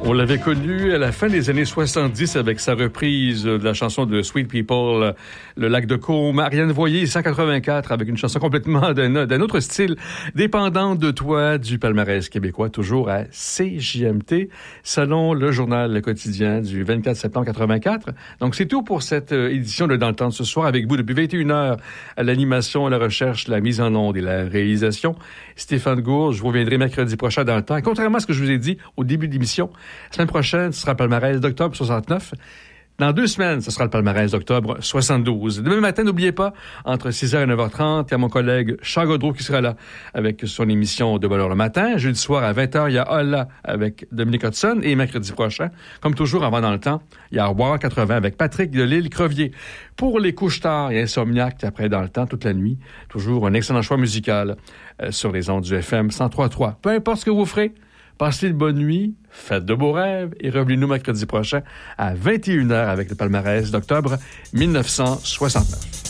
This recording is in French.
On l'avait connu à la fin des années 70 avec sa reprise de la chanson de Sweet People, Le Lac de Caume. Ariane Voyer, 184, avec une chanson complètement d'un autre style, dépendante de toi, du palmarès québécois, toujours à CJMT, selon le journal Le Quotidien du 24 septembre 84. Donc, c'est tout pour cette édition de Dans le temps de ce soir, avec vous depuis 21h à l'animation, à la recherche, la mise en onde et la réalisation. Stéphane Gourde, je vous reviendrai mercredi prochain dans le temps. Contrairement à ce que je vous ai dit au début de l'émission, la semaine prochaine, ce sera le palmarès d'octobre 69. Dans 2 semaines, ce sera le palmarès d'octobre 72. Demain matin, n'oubliez pas, entre 6h et 9h30, il y a mon collègue Charles Gaudreau qui sera là avec son émission de Bonheur le matin. Jeudi soir à 20h, il y a Holla avec Dominique Hudson. Et mercredi prochain, comme toujours, avant dans le temps, il y a Arboire 80 avec Patrick de l'Île-Crevier. Pour les couches-tard et insomniaques, après dans le temps, toute la nuit, toujours un excellent choix musical sur les ondes du FM 103.3. Peu importe ce que vous ferez, passez une bonne nuit, faites de beaux rêves et revenez-nous mercredi prochain à 21h avec le palmarès d'octobre 1969.